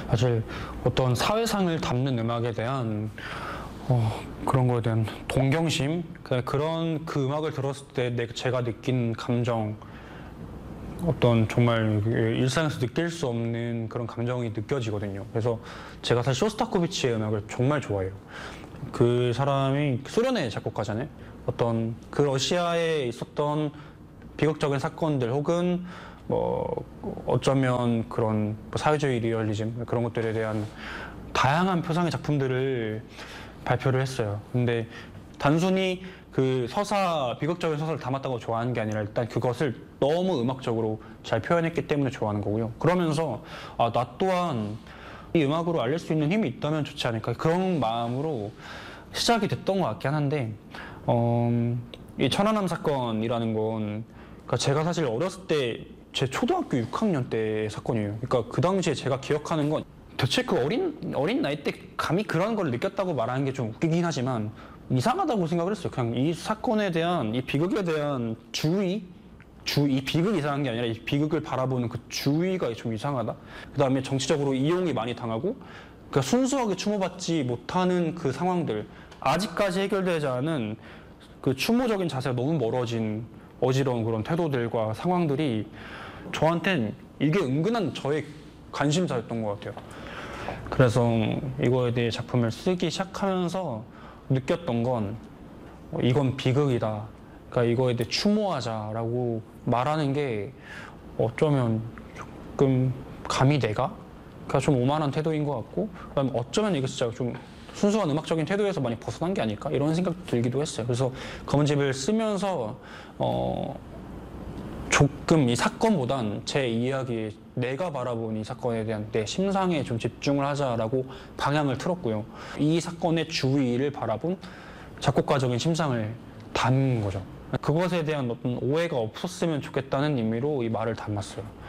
사실 어떤 사회상을 담는 음악에 대한 그런 거에 대한 동경심, 그런 그 음악을 들었을 때 제가 느낀 감정, 어떤 정말 일상에서 느낄 수 없는 그런 감정이 느껴지거든요. 그래서 제가 사실 쇼스타코비치의 음악을 정말 좋아해요. 그 사람이 소련의 작곡가잖아요. 어떤 그 러시아에 있었던 비극적인 사건들 혹은 뭐 어쩌면 그런 사회주의 리얼리즘 그런 것들에 대한 다양한 표상의 작품들을 발표를 했어요. 근데 단순히 그 비극적인 서사를 담았다고 좋아하는 게 아니라 일단 그것을 너무 음악적으로 잘 표현했기 때문에 좋아하는 거고요. 그러면서 나 또한 이 음악으로 알릴 수 있는 힘이 있다면 좋지 않을까, 그런 마음으로 시작이 됐던 것 같긴 한데, 이 천안함 사건이라는 건 그러니까 제가 사실 어렸을 때 제 초등학교 6학년 때 사건이에요. 그러니까 그 당시에 제가 기억하는 건 대체 그 어린 나이 때 감히 그런 걸 느꼈다고 말하는 게 좀 웃기긴 하지만 이상하다고 생각을 했어요. 그냥 이 사건에 대한, 이 비극에 대한 이 비극이 이상한 게 아니라 이 비극을 바라보는 그 주의가 좀 이상하다. 그 다음에 정치적으로 이용이 많이 당하고, 그러니까 순수하게 추모받지 못하는 그 상황들, 아직까지 해결되지 않은 그 추모적인 자세가 너무 멀어진 어지러운 그런 태도들과 상황들이 저한텐 이게 은근한 저의 관심사였던 것 같아요. 그래서 이거에 대해 작품을 쓰기 시작하면서 느꼈던 건 이건 비극이다. 그러니까 이거에 대해 추모하자라고 말하는 게 어쩌면 조금 감히 내가? 그러니까 좀 오만한 태도인 것 같고, 그다음에 어쩌면 이게 진짜 좀 순수한 음악적인 태도에서 많이 벗어난 게 아닐까? 이런 생각도 들기도 했어요. 그래서 검은집을 쓰면서 조금 이 사건보단 제 이야기, 내가 바라본 이 사건에 대한 내 심상에 좀 집중을 하자라고 방향을 틀었고요. 이 사건의 주위를 바라본 작곡가적인 심상을 담은 거죠. 그것에 대한 어떤 오해가 없었으면 좋겠다는 의미로 이 말을 담았어요.